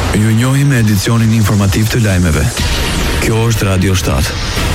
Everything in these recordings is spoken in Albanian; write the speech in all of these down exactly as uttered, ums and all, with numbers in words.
Ju njohim me edicionin informativ të lajmeve. Kjo është Radio shtat.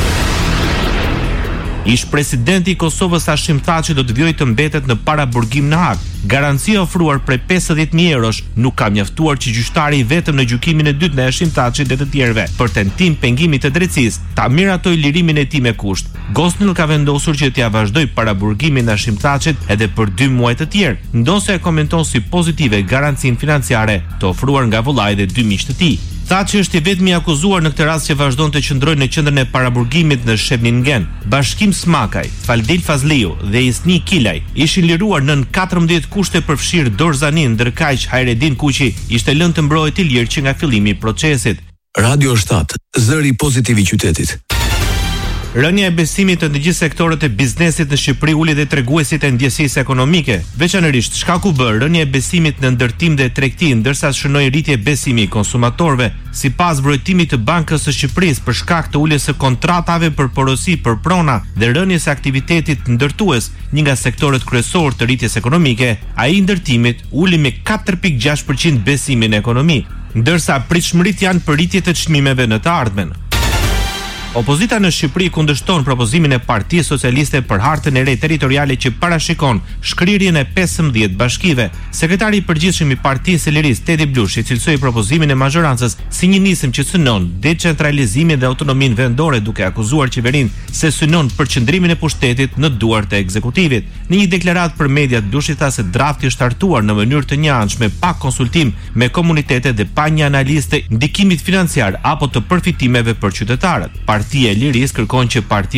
Ish presidenti i Kosovës Hashim Thaçi do të vijojë të mbetet në paraburgim në Hag. Garancia ofruar prej pesëdhjetë mijë eurosh nuk ka mjaftuar që gjyqtari vetëm në gjykimin e dytë në Hashim Thaçit dhe të tjerëve për tentim pengimi të drejtësisë ta miratoj lirimin e tij me kusht. Gosnell ka vendosur që t'ia vazhdoj paraburgimin e Hashim Thaçit edhe për dy muaj të tjerë, ndosë e komenton si pozitive garancinë financiare të ofruar nga vullai dhe dy miqtë të tij. Thaçi është i vetmi akuzuar në këtë rast që vazhdon të qëndrojë në qendrën e paraburgimit në Shevningen. Bashkim Smakaj, Faldil Fazliu dhe Isni Kilaj ishin liruar nën katërmbëdhjetë kushte përfshirë Dorzanin, ndërkaq Hayredin Kuqi ishte lënë të mbrohet i lirë që nga fillimi i procesit. Radio shtat, zëri pozitiv i qytetit. Rënja e besimit të gjithë sektorët e biznesit në Shqipëri uli dhe treguesit e ndjesisë ekonomike. Veçanërisht, shkaku bë rënja e besimit në ndërtim dhe tregti, ndërsa shënoi rritje besimi i konsumatorëve. Sipas vërtetimit të Bankës së Shqipërisë, për shkak të uljes së kontratave për porosi për prona dhe rënjes së aktivitetit ndërtues, një nga sektorët kryesor të rritjes ekonomike, ai i ndërtimit uli me katër pikë gjashtë përqind besimin në ekonomi, ndërsa pritshmërit janë për rritje të çmimeve në të ardhmen. Opozita në Shqipëri kundërshton propozimin e Partisë Socialiste për hartën e re territoriale që parashikon shkrirjen e pesëmbëdhjetë bashkive. Sekretari i përgjithshëm i Partisë së Lirisë, Tedi Blushi, cilësoi propozimin e mazhorancës si një nisëm që synon decentralizimin dhe autonominë vendore, duke akuzuar qeverinë se synon përqendrimin e pushtetit në duart e ekzekutivit. Në një deklaratë për mediat, Blushi tha se drafti është hartuar në mënyrë të njëanshme, pa konsultim me komunitetet dhe pa një analizë të ndikimit financiar apo të përfitimeve për qytetarët. Partia e Lirisë kërkon që partia